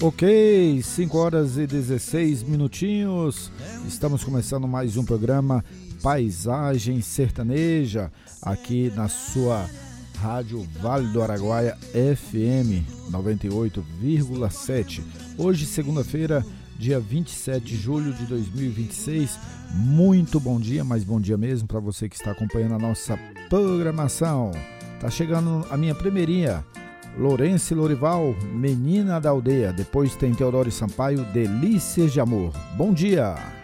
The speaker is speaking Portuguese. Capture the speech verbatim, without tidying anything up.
Ok, cinco horas e dezesseis minutinhos, estamos começando mais um programa Paisagem Sertaneja, aqui na sua rádio Vale do Araguaia F M noventa e oito vírgula sete. Hoje, segunda-feira, dia vinte e sete de julho de dois mil e vinte e seis. Muito bom dia, mas bom dia mesmo para você que está acompanhando a nossa programação. Tá chegando a minha primeirinha, Lourenço Lorival, Menina da Aldeia. Depois tem Teodoro Sampaio, Delícias de Amor. Bom dia!